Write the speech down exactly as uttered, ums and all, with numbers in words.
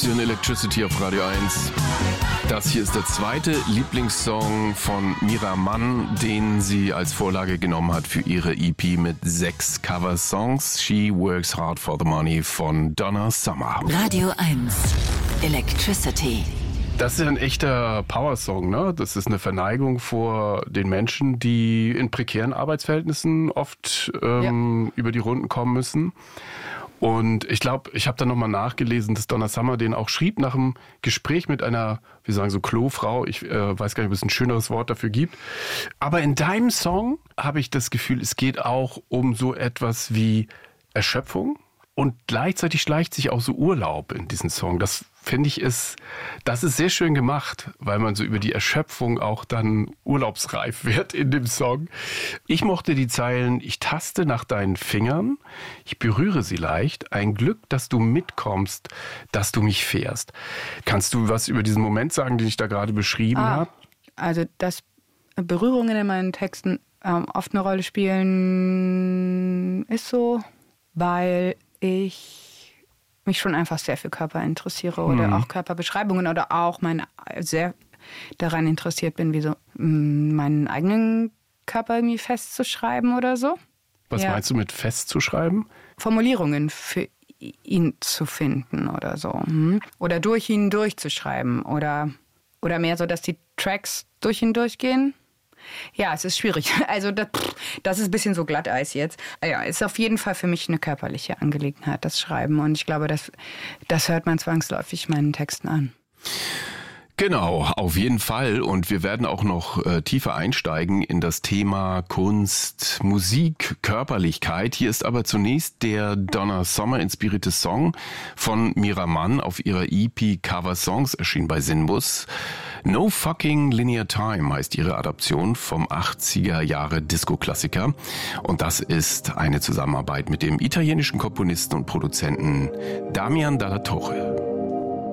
Sie hören Electricity auf Radio eins. Das hier ist der zweite Lieblingssong von Mira Mann, den sie als Vorlage genommen hat für ihre E P mit sechs Cover-Songs. She Works Hard for the Money von Donna Summer. Radio eins Electricity. Das ist ein echter Power-Song, ne? Das ist eine Verneigung vor den Menschen, die in prekären Arbeitsverhältnissen oft ähm, ja. über die Runden kommen müssen. Und ich glaube, ich habe da nochmal nachgelesen, dass Donna Summer den auch schrieb nach einem Gespräch mit einer, wir sagen so Klofrau, ich äh, weiß gar nicht, ob es ein schöneres Wort dafür gibt. Aber in deinem Song habe ich das Gefühl, es geht auch um so etwas wie Erschöpfung. Und gleichzeitig schleicht sich auch so Urlaub in diesen Song. Das finde ich ist, das ist sehr schön gemacht, weil man so über die Erschöpfung auch dann urlaubsreif wird in dem Song. Ich mochte die Zeilen: Ich taste nach deinen Fingern, ich berühre sie leicht, ein Glück, dass du mitkommst, dass du mich fährst. Kannst du was über diesen Moment sagen, den ich da gerade beschrieben ah, habe? Also, dass Berührungen in meinen Texten ähm, oft eine Rolle spielen, ist so, weil ich mich schon einfach sehr für Körper interessiere oder mhm. auch Körperbeschreibungen oder auch meine, sehr daran interessiert bin, wie so meinen eigenen Körper irgendwie festzuschreiben oder so. Was ja. meinst du mit festzuschreiben? Formulierungen für ihn zu finden oder so. Oder durch ihn durchzuschreiben oder, oder mehr so, dass die Tracks durch ihn durchgehen. Ja, es ist schwierig. Also das, das ist ein bisschen so Glatteis jetzt. Ja, ist auf jeden Fall für mich eine körperliche Angelegenheit, das Schreiben. Und ich glaube, das, das hört man zwangsläufig meinen Texten an. Genau, auf jeden Fall. Und wir werden auch noch äh, tiefer einsteigen in das Thema Kunst, Musik, Körperlichkeit. Hier ist aber zunächst der Donna Summer inspirierte Song von Mira Mann auf ihrer E P Cover Songs, erschienen bei Sinbus. No Fucking Linear Time heißt ihre Adaption vom achtziger Jahre Disco-Klassiker. Und das ist eine Zusammenarbeit mit dem italienischen Komponisten und Produzenten Damian Dalla Torre.